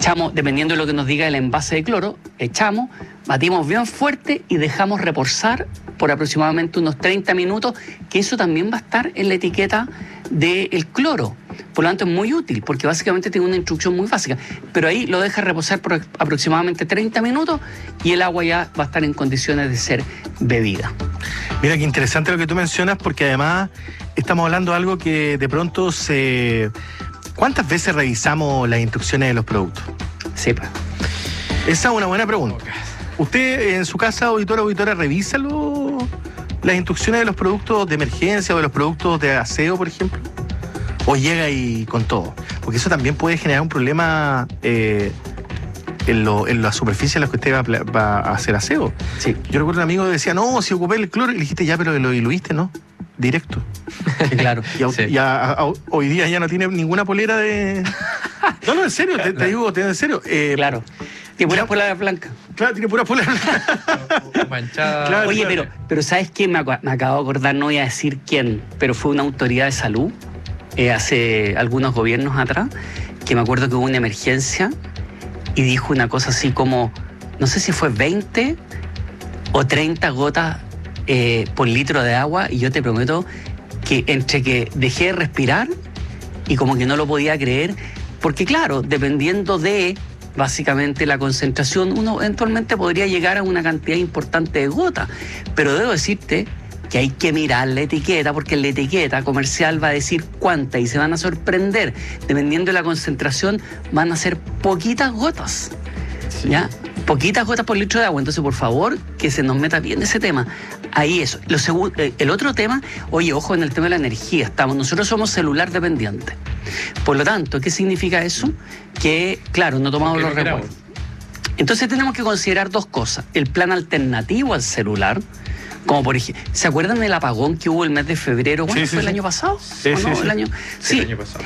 echamos, dependiendo de lo que nos diga el envase de cloro, echamos, batimos bien fuerte y dejamos reposar por aproximadamente unos 30 minutos, que eso también va a estar en la etiqueta del cloro. Por lo tanto, es muy útil, porque básicamente tiene una instrucción muy básica. Pero ahí lo deja reposar por aproximadamente 30 minutos y el agua ya va a estar en condiciones de ser bebida. Mira, qué interesante lo que tú mencionas, porque además estamos hablando de algo que de pronto se... ¿Cuántas veces revisamos las instrucciones de los productos? Sí, pues. Esa es una buena pregunta. ¿Usted en su casa, auditora, revisa las instrucciones de los productos de emergencia o de los productos de aseo, por ejemplo? ¿O llega y con todo? Porque eso también puede generar un problema en la superficie en la que usted va a hacer aseo. Sí. Yo recuerdo un amigo que decía, no, si ocupé el cloro, y le dijiste, ya, pero lo diluiste, ¿no? Directo. Sí, claro. Y hoy día ya no tiene ninguna polera de... No, en serio, te digo, en serio. Claro. Tiene pura polera blanca. Claro, tiene pura polera blanca. Manchada. Claro, Oye, claro. pero ¿sabes qué? Me acabo de acordar, no voy a decir quién, pero fue una autoridad de salud hace algunos gobiernos atrás, que me acuerdo que hubo una emergencia y dijo una cosa así como, no sé si fue 20 o 30 gotas por litro de agua, y yo te prometo que entre que dejé de respirar y como que no lo podía creer, porque claro, dependiendo de básicamente la concentración, uno eventualmente podría llegar a una cantidad importante de gotas, pero debo decirte que hay que mirar la etiqueta, porque la etiqueta comercial va a decir cuánta, y se van a sorprender, dependiendo de la concentración, van a ser poquitas gotas, Sí. ¿ya? Poquitas gotas por litro de agua. Entonces, por favor, que se nos meta bien ese tema. Ahí eso. El otro tema, oye, ojo en el tema de la energía. Nosotros somos celular dependientes. Por lo tanto, ¿qué significa eso? Que, claro, no tomamos los resguardos. Entonces tenemos que considerar dos cosas. El plan alternativo al celular, como por ejemplo, ¿se acuerdan del apagón que hubo el mes de febrero? ¿Cuándo fue el año pasado? Sí. El año pasado.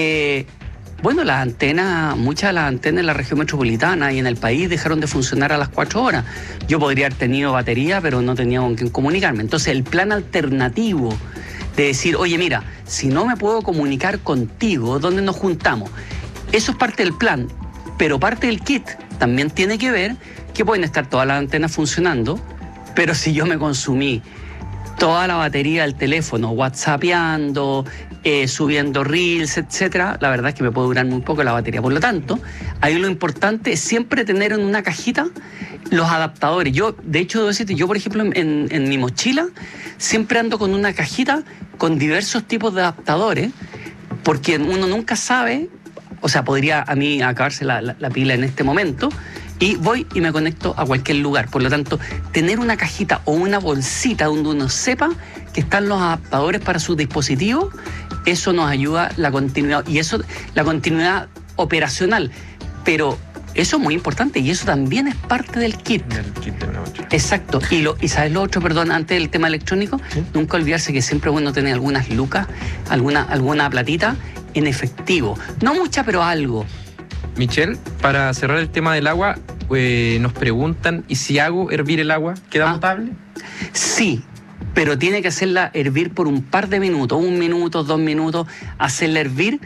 Bueno, muchas de las antenas en la región metropolitana y en el país dejaron de funcionar a las 4 horas. Yo podría haber tenido batería, pero no tenía con quién comunicarme. Entonces, el plan alternativo de decir, oye, mira, si no me puedo comunicar contigo, ¿dónde nos juntamos? Eso es parte del plan, pero parte del kit también tiene que ver que pueden estar todas las antenas funcionando, pero si yo me consumí toda la batería del teléfono, whatsappeando, subiendo reels, etcétera, la verdad es que me puede durar muy poco la batería. Por lo tanto, ahí lo importante es siempre tener en una cajita los adaptadores. Yo, de hecho, debo decirte, yo, por ejemplo, en mi mochila, siempre ando con una cajita con diversos tipos de adaptadores, porque uno nunca sabe, o sea, podría a mí acabarse la pila en este momento, y voy y me conecto a cualquier lugar. Por lo tanto, tener una cajita o una bolsita donde uno sepa que están los adaptadores para sus dispositivos, eso nos ayuda la continuidad, y eso, la continuidad operacional. Pero eso es muy importante y eso también es parte del kit. El kit de una mochila. Exacto. Y ¿sabes lo otro, perdón, antes del tema electrónico? ¿Sí? Nunca olvidarse que siempre es bueno tener algunas lucas, alguna platita en efectivo. No mucha, pero algo. Michelle, para cerrar el tema del agua, nos preguntan, ¿y si hago hervir el agua, queda potable? Sí, pero tiene que hacerla hervir por un par de minutos, 1 minuto, 2 minutos, hacerla hervir.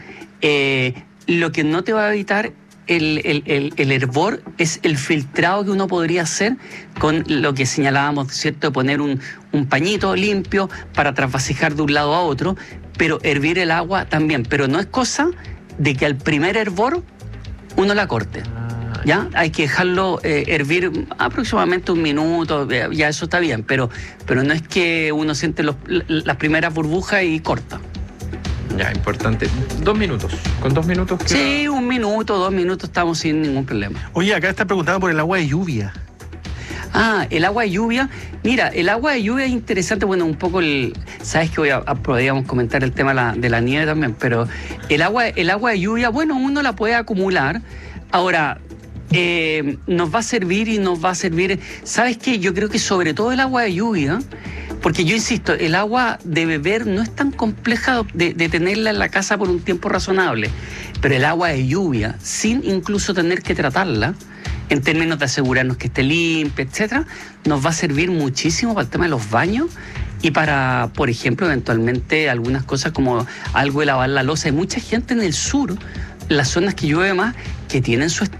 Lo que no te va a evitar el hervor es el filtrado que uno podría hacer con lo que señalábamos, ¿cierto? De poner un pañito limpio para trasvasijar de un lado a otro, pero hervir el agua también. Pero no es cosa de que al primer hervor uno la corte. ¿Ya? Hay que dejarlo hervir aproximadamente 1 minuto, ya eso está bien, pero no es que uno siente las primeras burbujas y corta. Ya, importante. 2 minutos. ¿Con 2 minutos? Sí, 1 minuto, 2 minutos estamos sin ningún problema. Oye, acá está preguntando por el agua de lluvia. El agua de lluvia. Mira, el agua de lluvia es interesante. Bueno, un poco sabes que podríamos comentar el tema de la nieve también, pero el agua de lluvia, bueno, uno la puede acumular. Ahora, nos va a servir y nos va a servir. ¿Sabes qué? Yo creo que sobre todo el agua de lluvia, porque yo insisto, el agua de beber no es tan compleja de tenerla en la casa por un tiempo razonable, pero el agua de lluvia, sin incluso tener que tratarla, en términos de asegurarnos que esté limpia, etcétera, nos va a servir muchísimo para el tema de los baños y para, por ejemplo, eventualmente algunas cosas como algo de lavar la loza. Hay mucha gente en el sur, las zonas que llueve más, que tienen su